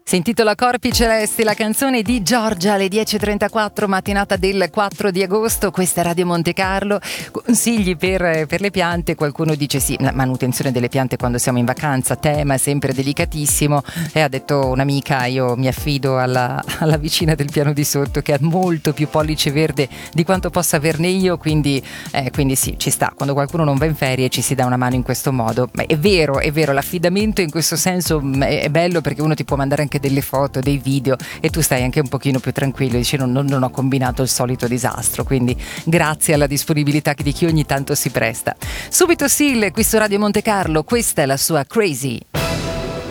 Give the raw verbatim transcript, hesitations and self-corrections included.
Si intitola Corpi Celesti, la canzone di Giorgia alle dieci e trentaquattro, mattinata del quattro di agosto. Questa è Radio Monte Carlo. Consigli per, per le piante. Qualcuno dice sì, la manutenzione delle piante quando siamo in vacanza, tema sempre delicatissimo. E ha detto un'amica, io mi affido alla, alla vicina del piano di sotto che ha molto più pollice verde di quanto possa averne io, quindi, eh, quindi sì, ci sta. Quando qualcuno non va in ferie ci si dà una mano in questo modo. Ma è vero, è vero, l'affidamento in questo senso è, è bello, perché uno ti può mandare anche delle foto, dei video e tu stai anche un pochino più tranquillo, dici non, non, non ho combinato il solito disastro, quindi grazie alla disponibilità di chi ogni tanto si presta. Subito Sil qui su Radio Monte Carlo, questa è la sua Crazy.